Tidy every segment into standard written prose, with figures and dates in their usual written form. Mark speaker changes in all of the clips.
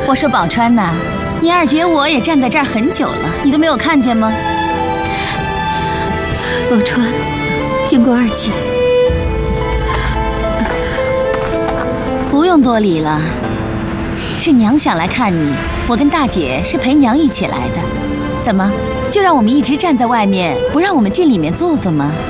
Speaker 1: 我说宝钏呐，你二姐我也站在这儿很久了，你都没有看见吗？
Speaker 2: 宝钏，见过二姐。
Speaker 1: 不用多礼了，是娘想来看你，我跟大姐是陪娘一起来的。怎么，就让我们一直站在外面，不让我们进里面坐坐吗？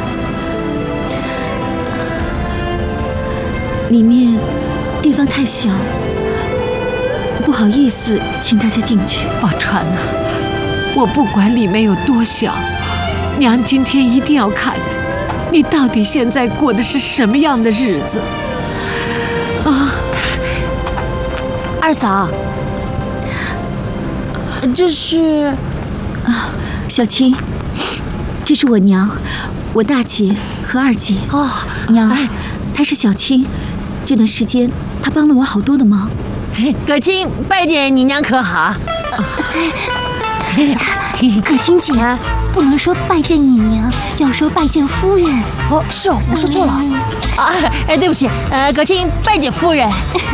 Speaker 2: 里面地方太小，不好意思请大家进去。
Speaker 3: 宝钏啊，我不管里面有多小，娘今天一定要看你到底现在过的是什么样的日子啊！
Speaker 4: 二嫂，这是
Speaker 2: 啊，小青，这是我娘，我大姐和二姐。
Speaker 4: 哦，
Speaker 2: 娘，她是小青，这段时间她帮了我好多的忙。
Speaker 4: 葛青拜见你娘可好？
Speaker 2: 葛青姐，不能说拜见你娘，要说拜见夫人。
Speaker 4: 哦，是哦，我说错了。啊，对不起，葛青拜见夫人。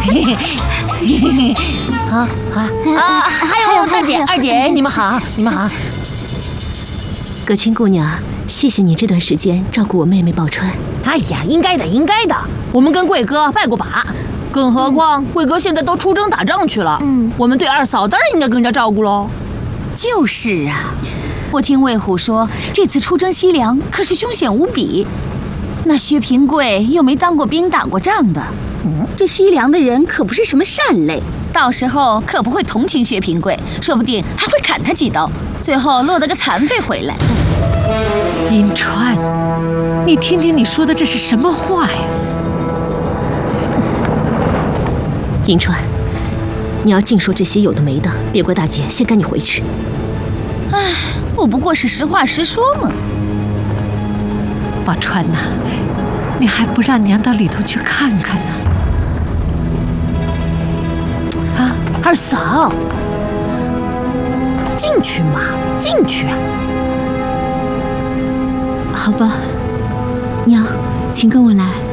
Speaker 4: 还有大姐、二姐，你们好，你们好。
Speaker 2: 葛青姑娘，谢谢你这段时间照顾我妹妹宝钏。
Speaker 4: 哎呀，应该的，应该的。我们跟贵哥拜过把，更何况贵哥现在都出征打仗去了。我们对二嫂当然应该更加照顾喽。
Speaker 1: 就是啊，我听魏虎说，这次出征西凉可是凶险无比。那薛平贵又没当过兵、打过仗的，这西凉的人可不是什么善类，到时候可不会同情薛平贵，说不定还会砍他几刀，最后落得个残废回来。
Speaker 3: 银川，你听听你说的这是什么话呀？
Speaker 2: 银川，你要净说这些有的没的，别怪大姐先赶你回去。
Speaker 1: 唉，我不过是实话实说嘛。
Speaker 3: 宝钏呐，你还不让娘到里头去看看呢？
Speaker 4: 啊，二嫂，进去嘛，进去。
Speaker 2: 好吧，娘，请跟我来。